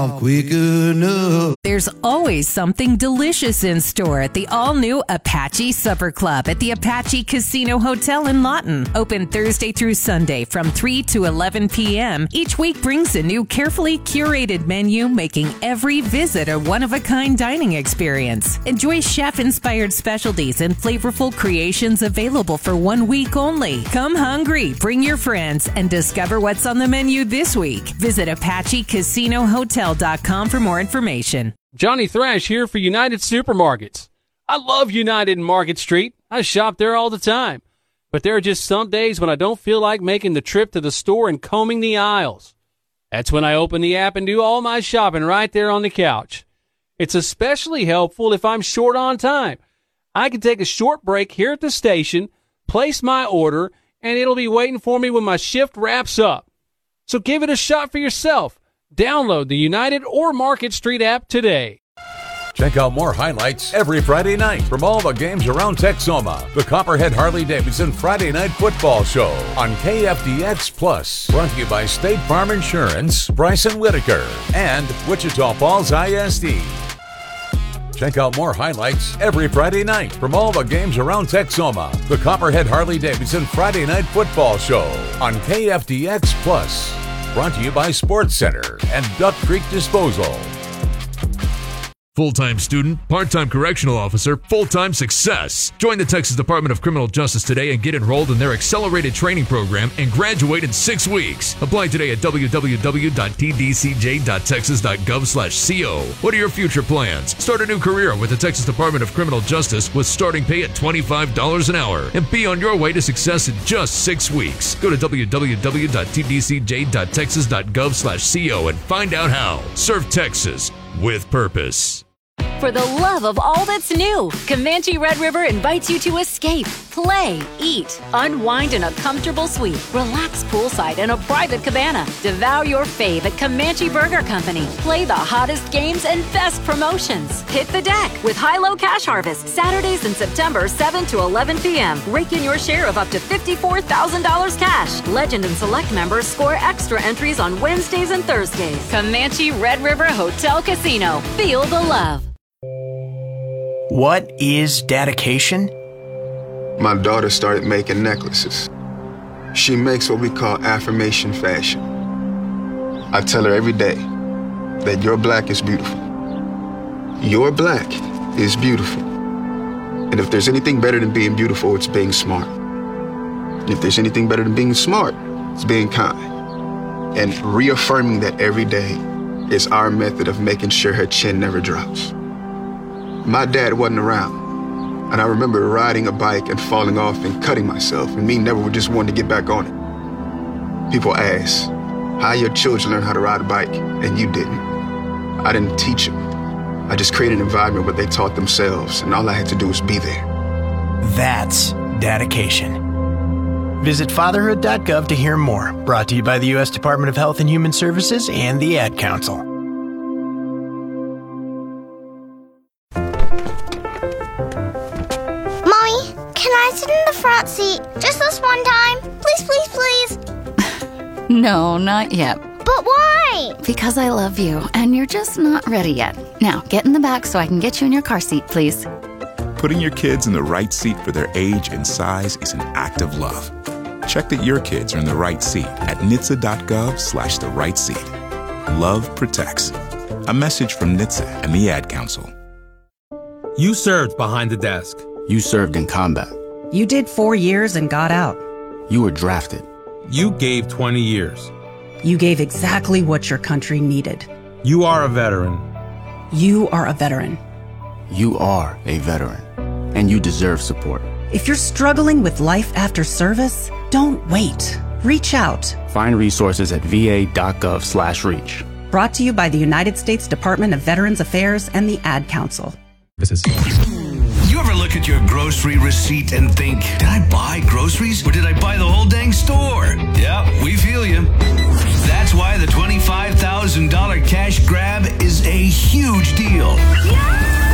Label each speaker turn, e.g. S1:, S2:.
S1: quick enough.
S2: There's always something delicious in store at the all-new Apache Supper Club at the Apache Casino Hotel in Lawton. Open Thursday through Sunday from 3 to 11 p.m. Each week brings a new carefully curated menu, making every visit a one-of-a-kind dining experience. Enjoy chef-inspired specialties and flavorful creations available for 1 week only. Come hungry, bring your friends, and discover what's on the menu this week. Visit ApacheCasinoHotel.com for more information.
S3: Johnny Thrash here for United Supermarkets. I love United in Market Street. I shop there all the time. But there are just some days when I don't feel like making the trip to the store and combing the aisles. That's when I open the app and do all my shopping right there on the couch. It's especially helpful if I'm short on time. I can take a short break here at the station, place my order, and it'll be waiting for me when my shift wraps up. So give it a shot for yourself. Download the United or Market Street app today.
S4: Check out more highlights every Friday night from all the games around Texoma. The Copperhead Harley-Davidson Friday Night Football Show on KFDX Plus. Brought to you by State Farm Insurance, Bryson Whitaker, and Wichita Falls ISD. Check out more highlights every Friday night from all the games around Texoma. The Copperhead Harley-Davidson Friday Night Football Show on KFDX Plus. Brought to you by Sports Center and Duck Creek Disposal.
S5: Full-time student, part-time correctional officer, full-time success. Join the Texas Department of Criminal Justice today and get enrolled in their accelerated training program and graduate in 6 weeks. Apply today at www.tdcj.texas.gov/co. What are your future plans? Start a new career with the Texas Department of Criminal Justice with starting pay at $25 an hour and be on your way to success in just 6 weeks. Go to www.tdcj.texas.gov/co and find out how. Serve Texas with purpose.
S6: For the love of all that's new, Comanche Red River invites you to escape, play, eat, unwind in a comfortable suite, relax poolside in a private cabana, devour your fave at Comanche Burger Company, play the hottest games and best promotions. Hit the deck with High-Low Cash Harvest, Saturdays in September 7 to 11 p.m. Rake in your share of up to $54,000 cash. Legend and Select members score extra entries on Wednesdays and Thursdays. Comanche Red River Hotel Casino. Feel the love.
S7: What is dedication?
S8: My daughter started making necklaces. She makes what we call affirmation fashion. I tell her every day that your black is beautiful. Your black is beautiful. And if there's anything better than being beautiful, it's being smart. And if there's anything better than being smart, it's being kind. And reaffirming that every day is our method of making sure her chin never drops. My dad wasn't around, and I remember riding a bike and falling off and cutting myself, and me never just wanting to get back on it. People ask, how your children learn how to ride a bike, and you didn't. I didn't teach them. I just created an environment where they taught themselves, and all I had to do was be there.
S7: That's dedication. Visit fatherhood.gov to hear more. Brought to you by the U.S. Department of Health and Human Services and the Ad Council.
S9: Can I sit in the front seat just this one time? Please, please, please.
S10: No, not yet.
S9: But why?
S10: Because I love you, and you're just not ready yet. Now, get in the back so I can get you in your car seat, please.
S11: Putting your kids in the right seat for their age and size is an act of love. Check that your kids are in the right seat at NHTSA.gov/the right seat. Love protects. A message from NHTSA and the Ad Council.
S12: You served behind the desk.
S13: You served in combat.
S14: You did 4 years and got out.
S13: You were drafted.
S12: You gave 20 years.
S14: You gave exactly what your country needed.
S12: You are a veteran.
S14: You are a veteran.
S13: You are a veteran, and you deserve support.
S14: If you're struggling with life after service, don't wait. Reach out.
S13: Find resources at va.gov/reach.
S14: Brought to you by the United States Department of Veterans Affairs and the Ad Council.
S15: You ever look at your grocery receipt and think, did I buy groceries or did I buy the whole dang store? Yeah, we feel you. That's why the $25,000 cash grab is a huge deal.
S9: Yeah!